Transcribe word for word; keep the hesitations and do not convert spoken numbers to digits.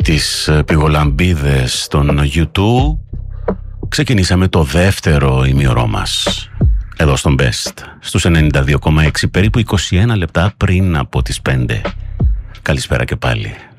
τις πηγολαμπίδες των YouTube ξεκινήσαμε το δεύτερο ημιωρό μας εδώ στον Best στους ενενήντα δύο κόμμα έξι, περίπου είκοσι ένα λεπτά πριν από τις πέντε. Καλησπέρα και πάλι.